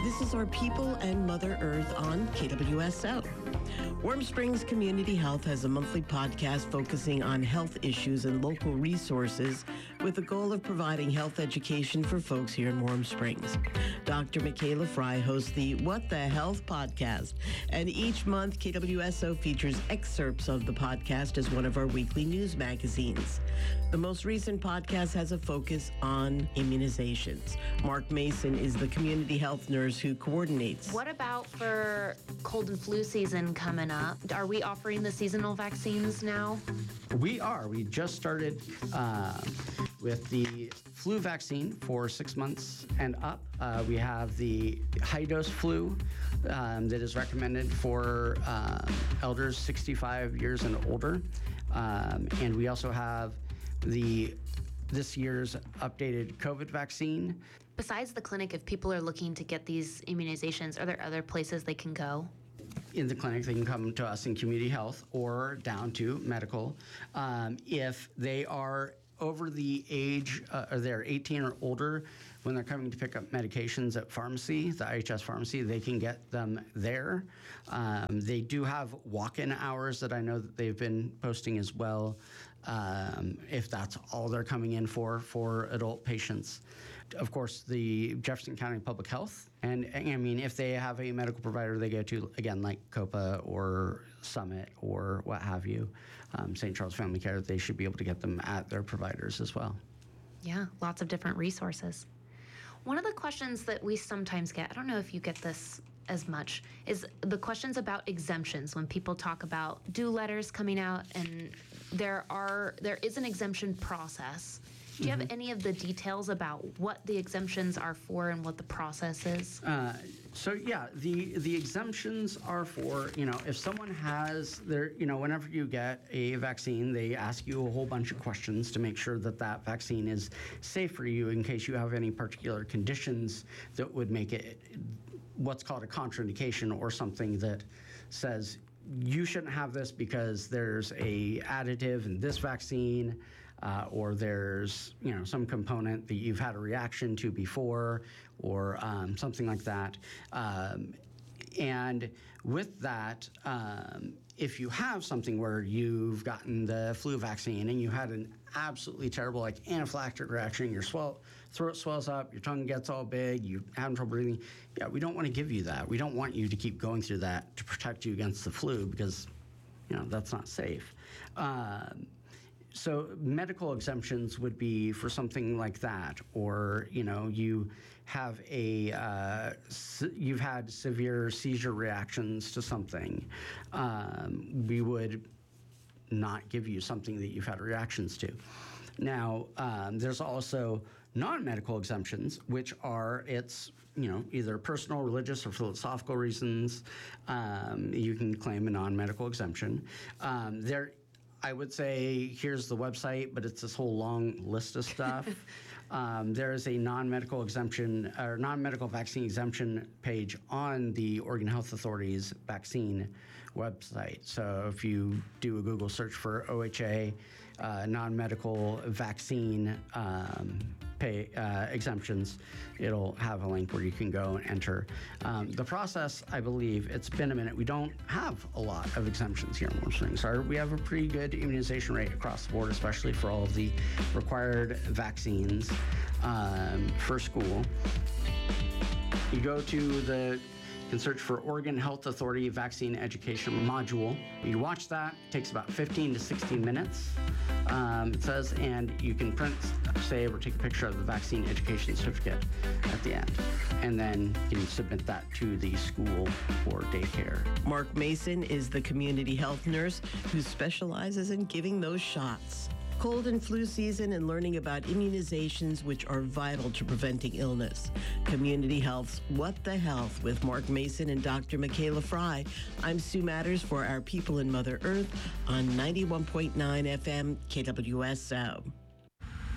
This is Our People and Mother Earth on KWSO. Warm Springs Community Health has a monthly podcast focusing on health issues and local resources with the goal of providing health education for folks here in Warm Springs. Dr. Michaela Fry hosts the What the Health podcast, and each month KWSO features excerpts of the podcast as one of our weekly news magazines. The most recent podcast has a focus on immunizations. Mark Mason is the community health nurse who coordinates. What about for cold and flu season coming up? Are we offering the seasonal vaccines now? We are. We just started with the flu vaccine for 6 months and up. We have the high-dose flu that is recommended for elders 65 years and older. And we also have this year's updated COVID vaccine. Besides the clinic, if people are looking to get these immunizations, are there other places they can go? In the clinic, they can come to us in community health or down to medical. If they are over the age, or they're 18 or older, when they're coming to pick up medications at pharmacy, the IHS pharmacy, they can get them there. They do have walk-in hours that I know that they've been posting as well, if that's all they're coming in for adult patients. Of course, the Jefferson County Public Health, and I mean, if they have a medical provider they go to, again, like COPA or Summit or what have you, St. Charles Family Care, they should be able to get them at their providers as well. Yeah, lots of different resources. One of the questions that we sometimes get, I don't know if you get this as much, is the questions about exemptions when people talk about due letters coming out, and there is an exemption process. Do you have any of the details about what the exemptions are for and what the process is? So yeah, the exemptions are for, if someone has their, whenever you get a vaccine, they ask you a whole bunch of questions to make sure that that vaccine is safe for you in case you have any particular conditions that would make it what's called a contraindication, or something that says you shouldn't have this because there's a additive in this vaccine, or there's some component that you've had a reaction to before, or something like that. And with that, if you have something where you've gotten the flu vaccine and you had an absolutely terrible anaphylactic reaction, your throat swells up, your tongue gets all big, you're having trouble breathing, we don't want to give you that. We don't want you to keep going through that to protect you against the flu, because that's not safe. So medical exemptions would be for something like that, or you have you've had severe seizure reactions to something. We would not give you something that you've had reactions to. Now, there's also non-medical exemptions, which are either personal, religious, or philosophical reasons. You can claim a non-medical exemption. I would say here's the website, but it's this whole long list of stuff. There is a non-medical exemption or non-medical vaccine exemption page on the Oregon Health Authority's vaccine website. So if you do a Google search for OHA non-medical vaccine exemptions, it'll have a link where you can go and enter. The process, I believe, it's been a minute. We don't have a lot of exemptions here in Warm Springs. We have a pretty good immunization rate across the board, especially for all of the required vaccines for school. You go to you can search for Oregon Health Authority Vaccine Education Module. You watch that. It takes about 15 to 16 minutes, it says, and you can print, save, or take a picture of the vaccine education certificate at the end. And then you can submit that to the school or daycare. Mark Mason is the community health nurse who specializes in giving those shots. Cold and flu season and learning about immunizations, which are vital to preventing illness. Community Health's What the Health with Mark Mason and Dr. Michaela Fry. I'm Sue Matters for Our People in Mother Earth on 91.9 FM KWSO.